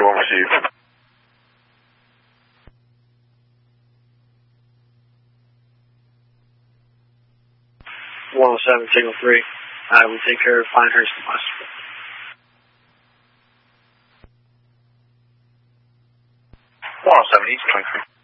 will receive. 107, signal 3. I will take care of Pinehurst and West. 107, East 23.